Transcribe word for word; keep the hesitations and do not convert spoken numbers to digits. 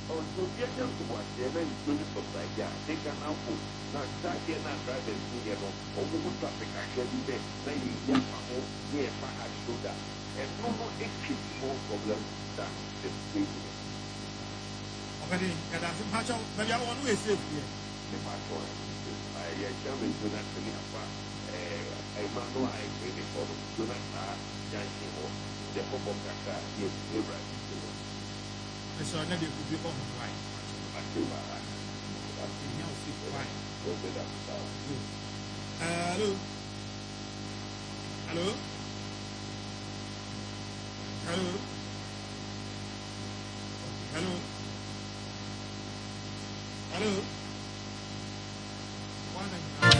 or to get them to what they may do this society. They can now put not that here, not driving to get on over traffic actually, they may be near my shoulder. And no more exit more problems than the people. Okay, and I think Pacho, maybe I want to say here. The Pacho, I tell me to not believe about a man who I agree for do not have Yankee or the Popo Kaka, yes, you're right. So I never could be on the right. I feel bad. I feel fine. Hello. Hello. Hello. Hello. Hello.